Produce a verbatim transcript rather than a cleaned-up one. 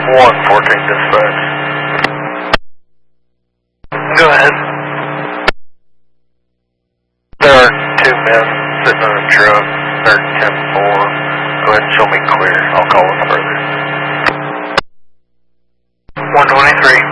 one fourteen dispatch. Go ahead. There are two men sitting in a truck. They're ten four. Go ahead and show me clear. I'll call it further. one twenty-three.